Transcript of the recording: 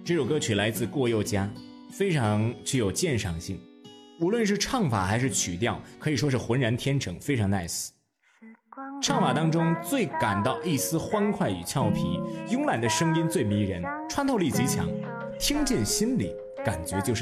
这首歌曲来自过佑嘉，非常具有鉴赏性，无论是唱法还是曲调，可以说是浑然天成，非常 nice。唱法当中最感到一丝欢快与俏皮，慵懒的声音最迷人，穿透力极强，听进心里，感觉就是